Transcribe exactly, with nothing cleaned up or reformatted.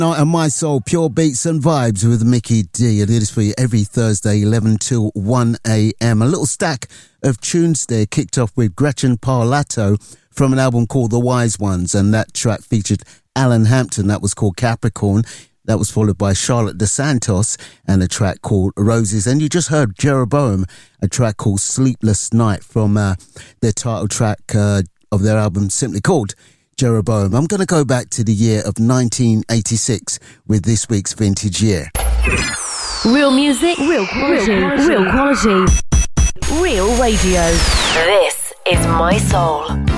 Night on My Soul, pure beats and vibes with Mickey D. I do this for you every Thursday, eleven till one a.m. A little stack of tunes there, kicked off with Gretchen Parlato from an album called The Wise Ones, and that track featured Alan Hampton. That was called Capricorn. That was followed by Charlotte DeSantos and a track called Roses. And you just heard Jeroboam, a track called Sleepless Night from uh, their title track uh, of their album, simply called Jeroboam. I'm going to go back to the year of nineteen eighty-six with this week's Vintage Year. Real music, real quality, real quality, real, quality. Real radio. This is My Soul.